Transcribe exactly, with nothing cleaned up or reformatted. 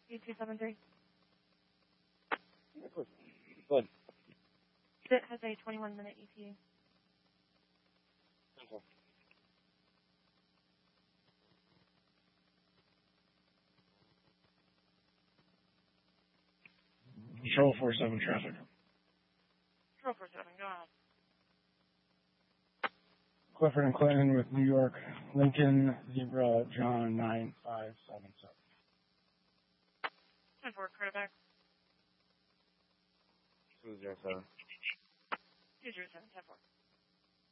E two seven three. Good. It has a twenty-one minute E T A. Okay. Control four seven traffic. Control four seven, go ahead. Clifford and Clinton with New York, Lincoln, Zebra, John, nine five seven seven. ten four, credit back. two zero seven. two zero seven, ten four.